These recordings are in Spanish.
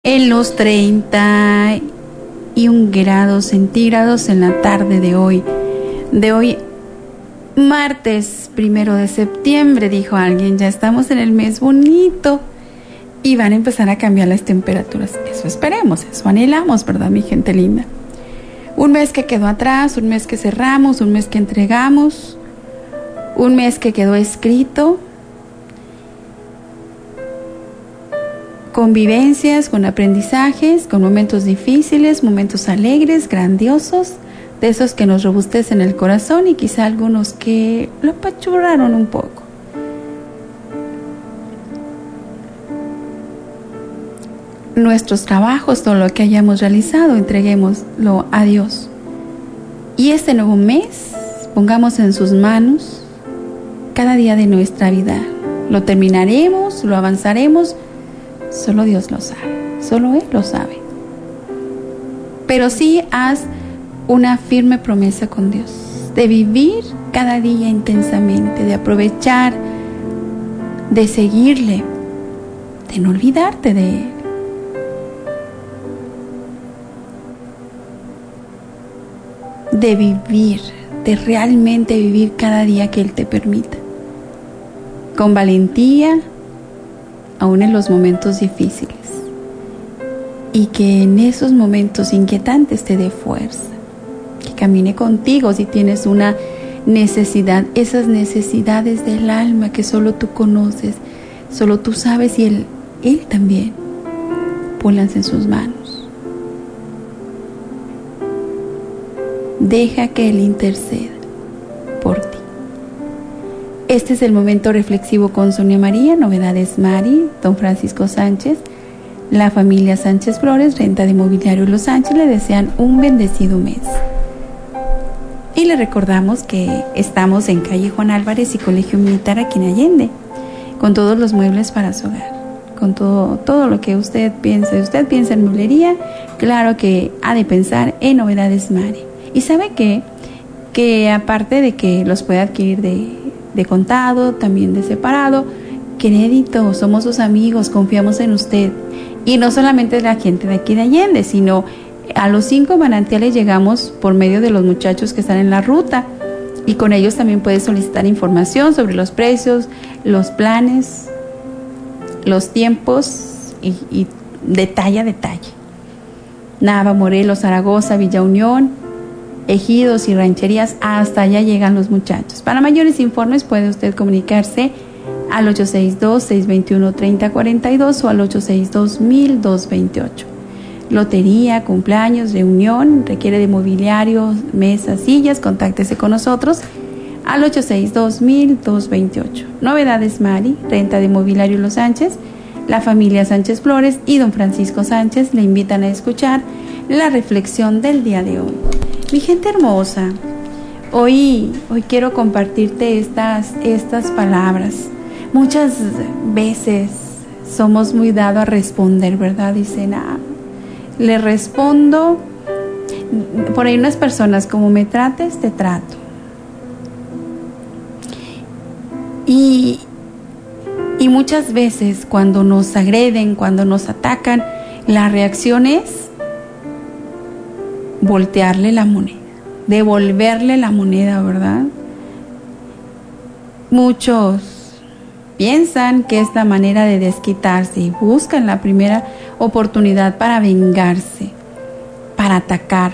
en los 31 grados centígrados en la tarde de hoy. Martes 1 de septiembre, dijo alguien, ya estamos en el mes bonito y van a empezar a cambiar las temperaturas. Eso esperemos, eso anhelamos, ¿verdad, mi gente linda? Un mes que quedó atrás, un mes que cerramos, un mes que entregamos, un mes que quedó escrito, con vivencias, con aprendizajes, con momentos difíciles, momentos alegres, grandiosos, de esos que nos robustecen el corazón y quizá algunos que lo apachurraron un poco. Nuestros trabajos, todo lo que hayamos realizado, entreguémoslo a Dios. Y este nuevo mes, pongamos en sus manos cada día de nuestra vida. Lo terminaremos, lo avanzaremos, solo Dios lo sabe, solo Él lo sabe. Pero sí haz una firme promesa con Dios, de vivir cada día intensamente, de aprovechar, de seguirle, de no olvidarte de Él. De vivir, de realmente vivir cada día que Él te permita, con valentía, aún en los momentos difíciles, y que en esos momentos inquietantes te dé fuerza, que camine contigo si tienes una necesidad, esas necesidades del alma que solo tú conoces, solo tú sabes, y Él también. Ponlas en sus manos. Deja que Él interceda por ti. Este es el momento reflexivo con Sonia María, Novedades Mari, don Francisco Sánchez, la familia Sánchez Flores, Renta de Mobiliario Los Sánchez, le desean un bendecido mes. Y le recordamos que estamos en calle Juan Álvarez y Colegio Militar aquí en Allende, con todos los muebles para su hogar, con todo lo que usted piense. Usted piensa en mueblería, claro que ha de pensar en Novedades Mari. Y sabe que aparte de que los puede adquirir de contado, también de separado, crédito, somos sus amigos, confiamos en usted. Y no solamente la gente de aquí de Allende, sino a los 5 manantiales llegamos por medio de los muchachos que están en la ruta, y con ellos también puede solicitar información sobre los precios, los planes, los tiempos y detalle a detalle. Nava, Morelos, Zaragoza, Villa Unión, ejidos y rancherías, hasta allá llegan los muchachos. Para mayores informes puede usted comunicarse al 862-621-3042 o al 862-1228. Lotería, cumpleaños, reunión, requiere de mobiliario, mesas, sillas, contáctese con nosotros al 862-1228. Novedades Mari, Renta de Mobiliario Los Sánchez, la familia Sánchez Flores y don Francisco Sánchez le invitan a escuchar la reflexión del día de hoy. Mi gente hermosa, hoy quiero compartirte estas palabras. Muchas veces somos muy dados a responder, ¿verdad? Dicen, le respondo. Por ahí unas personas, como me trates, te trato. Y muchas veces cuando nos agreden, cuando nos atacan, la reacción es voltearle la moneda, devolverle la moneda, ¿verdad? Muchos piensan que es la manera de desquitarse y buscan la primera oportunidad para vengarse, para atacar.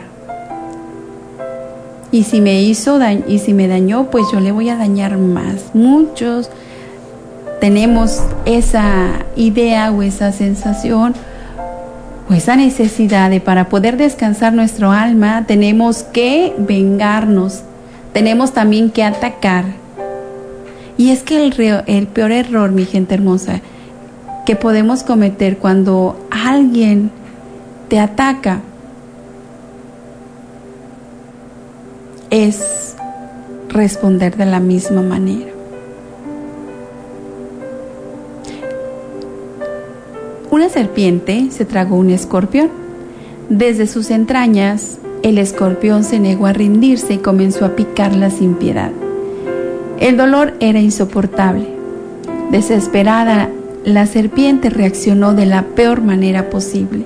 Y si me hizo daño, y si me dañó, pues yo le voy a dañar más. Muchos tenemos esa idea o esa sensación o esa necesidad de, para poder descansar nuestro alma, tenemos que vengarnos, tenemos también que atacar. Y es que el peor error, mi gente hermosa, que podemos cometer cuando alguien te ataca es responder de la misma manera. Una serpiente se tragó un escorpión. Desde sus entrañas, el escorpión se negó a rendirse y comenzó a picarla sin piedad. El dolor era insoportable. Desesperada, La serpiente reaccionó de la peor manera posible.